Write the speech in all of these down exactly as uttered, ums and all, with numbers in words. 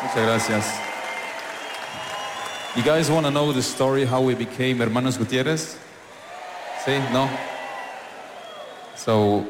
Muchas gracias. You guys want to know the story how we became Hermanos Gutierrez? See? No? So,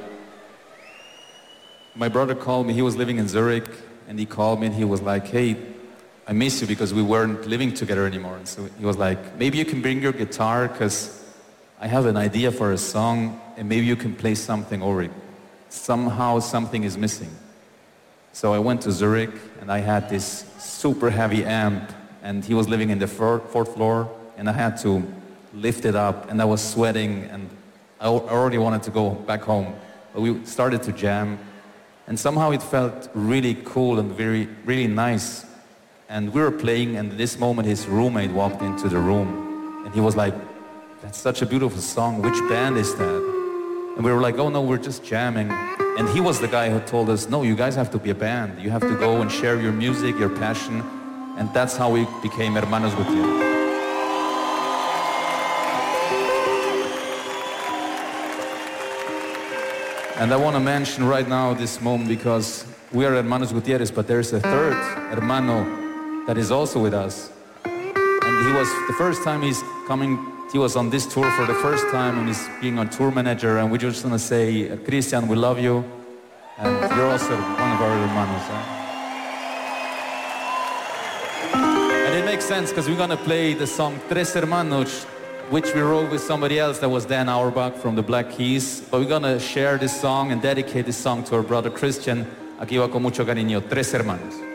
my brother called me. He was living in Zurich, and he called me and he was like, hey, I miss you because we weren't living together anymore. And so he was like, maybe you can bring your guitar because I have an idea for a song and maybe you can play something over it. Somehow something is missing. So I went to Zurich and I had this super heavy amp and he was living in the fourth floor and I had to lift it up and I was sweating and I already wanted to go back home. But we started to jam and somehow it felt really cool and very, really nice. And we were playing, and at this moment his roommate walked into the room, and he was like, that's such a beautiful song, which band is that? And we were like, oh no, we're just jamming. And he was the guy who told us, no, you guys have to be a band. You have to go and share your music, your passion. And that's how we became Hermanos Gutierrez. And I want to mention right now this moment because we are Hermanos Gutierrez, but there's a third hermano that is also with us. And he was, the first time he's coming, he was on this tour for the first time and he's being a tour manager, and we're just gonna say, Christian, we love you, and you're also one of our hermanos. Huh? And it makes sense because we're gonna play the song Tres Hermanos, which we wrote with somebody else that was Dan Auerbach from the Black Keys, but we're gonna share this song and dedicate this song to our brother Christian. Aquí va con mucho cariño, Tres Hermanos.